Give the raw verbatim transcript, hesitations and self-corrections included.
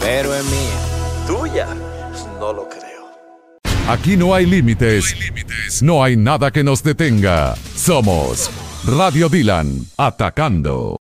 pero es mía. ¿Tuya? No lo creo. Aquí no hay límites, no hay límites, no hay nada que nos detenga. Somos Radio Dylan, atacando.